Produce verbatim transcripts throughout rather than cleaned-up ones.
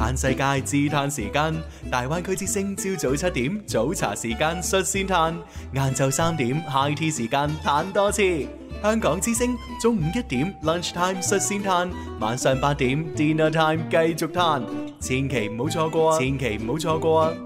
嘆世界自嘆時間，大灣區之聲朝早七點早茶時間率先嘆，晏晝三點 high tea 時間嘆多次。香港之聲中午一點 lunch time 率先嘆，晚上八點 dinner time 繼續嘆，千祈唔好錯過啊！千祈唔好錯過啊！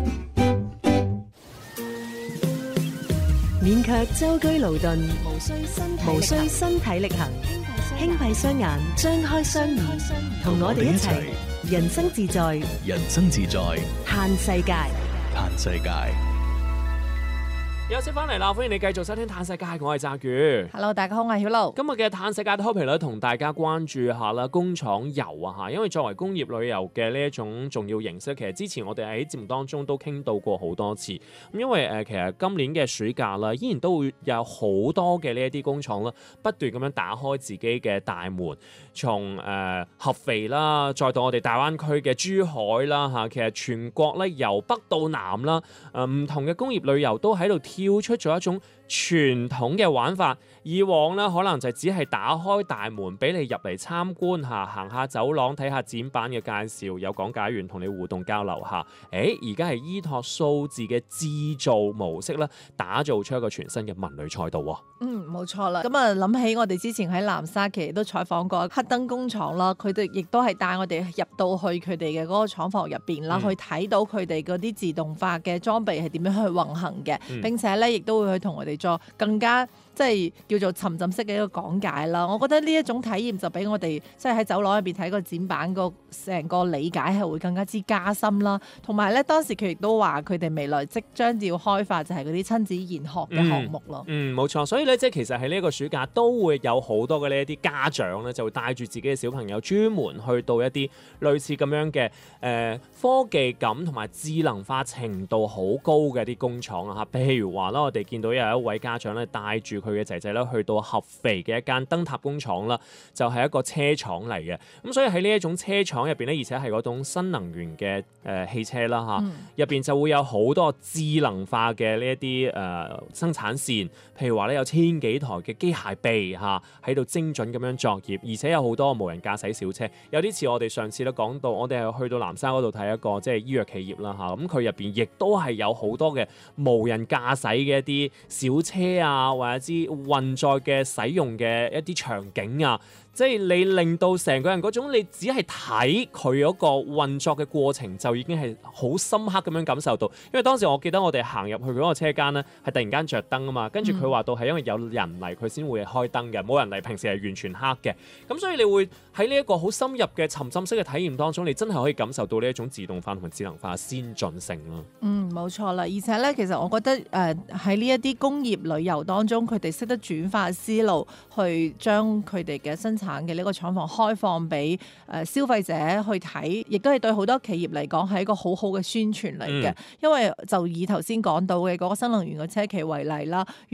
免卻舟車勞頓，無需身體無需身體力行，輕閉雙眼，張開雙耳，同我哋一齊人生自在， 人生自在， 嘆世界， 嘆世界。 休息翻嚟啦，歡迎你繼續收聽《嘆世界》，我係澤宇。 Hello， 大家好，我係曉露。 今日嘅《嘆世界》topic 咧，同大家關注下啦，工廠遊啊嚇，因為作為工業旅遊嘅呢一種重要形式，其實之前我哋喺節目當中都傾到過好多次。咁因為誒，其實今年嘅暑假啦，依然都會有好多嘅呢一啲工廠啦，不斷咁樣打開自己嘅大門，從誒、呃、合肥啦，再到我哋大灣區嘅珠海啦嚇，其實全國咧由北到南啦，誒、呃、唔同嘅工業旅遊都喺度跳出咗一種傳統嘅玩法。以往咧可能就只係打開大門俾你入嚟參觀下，行下走廊睇下展板嘅介紹，有講解員同你互動交流下。誒，而家係依託數字嘅製造模式啦，打造出一個全新嘅文旅賽道喎。 嗯，冇錯啦。咁啊，諗起我哋之前喺南沙其實都採訪過黑燈工廠啦，佢哋亦都係帶我哋入到去佢哋嘅嗰個廠房入邊啦，嗯、去睇到佢哋嗰啲自動化嘅裝備係點樣去運行嘅，嗯、並且咧亦都會去同我哋做更加即係叫做沉浸式嘅一個講解啦。我覺得呢一種體驗就俾我哋即係喺走廊入邊睇個展板個成個理解係會更加之加深啦。同埋咧，當時佢亦都話佢哋未來即將要開發就係嗰啲親子研學嘅項目咯。 嗯，冇錯。所以咧，即係其實喺呢一個暑假都會有好多嘅呢一啲家長咧，就會帶住自己嘅小朋友專門去到一啲類似咁樣嘅誒、呃、科技感同埋智能化程度好高嘅啲工廠啊嚇。譬如話啦，我哋見到有一位家長咧帶住佢嘅仔仔咧去到合肥嘅一間燈塔工廠啦，就係、是、一個車廠嚟嘅。咁所以喺呢一種車廠入邊咧，而且係嗰種新能源嘅誒、呃、汽車啦嚇，入邊、嗯、就會有好多智能化嘅呢一啲誒生產線。譬如話咧，有千幾台嘅機械臂嚇喺度精準咁樣作業，而且有好多無人駕駛小車。有啲似我哋上次都講到，我哋係去到南沙嗰度睇一個即係醫藥企業啦嚇，咁佢入邊亦都係有好多嘅無人駕駛嘅一啲小車啊，或者啲運載嘅使用嘅一啲場景啊。即係你令到成個人嗰種，你只係睇佢嗰個運作嘅過程，就已經係好深刻咁樣感受到。因為當時我記得我哋行入去嗰個車間咧，係突然間着燈啊嘛，跟住佢話到係因為有人嚟佢先會開燈嘅，冇人嚟平時係完全黑嘅。咁所以你會喺呢一個好深入嘅沉浸式嘅體驗當中，你真係可以感受到呢一種自動化同埋智能化嘅先進性咯。 嗯，冇錯啦。而且咧，其實我覺得誒喺呢一啲工業旅遊當中，佢哋識得轉化思路，去將佢哋嘅生產嘅呢個廠房開放俾誒消費者去睇，亦都係對好多企業嚟講係一個好好嘅宣傳嚟嘅。嗯、因為就以頭先講到嘅嗰個新能源嘅車企為例啦。